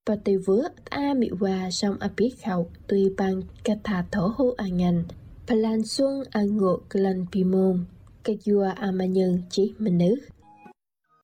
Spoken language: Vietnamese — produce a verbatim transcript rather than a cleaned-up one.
và tùy vứa a bị hòa trong a biết khẩu tùy bằng cách thả thổ hô à ngành và lan xuân à ngộ lần bì môn cái dùa à mà nhân chỉ mình nữ